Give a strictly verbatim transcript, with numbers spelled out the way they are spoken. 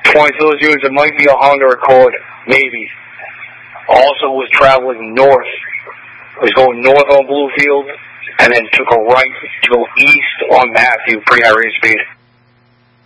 twenty-two units, it might be a Honda Accord, maybe. Also was traveling north. It was going north on Bluefield, and then took a right to go east on Matthew, pretty high rate of speed.